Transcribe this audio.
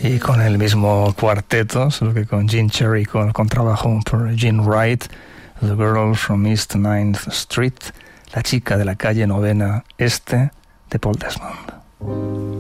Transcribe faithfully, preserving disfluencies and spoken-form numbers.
y con el mismo cuarteto, solo que con Gene Cherry con, con trabajo por Gene Wright, The Girl from East Ninth Street, la chica de la calle Novena Este, de Paul Desmond.